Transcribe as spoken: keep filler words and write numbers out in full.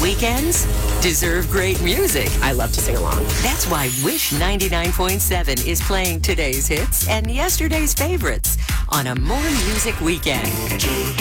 Weekends deserve great music. I love to sing along. That's why Wish ninety-nine point seven is playing today's hits and yesterday's favorites on a More Music Weekend.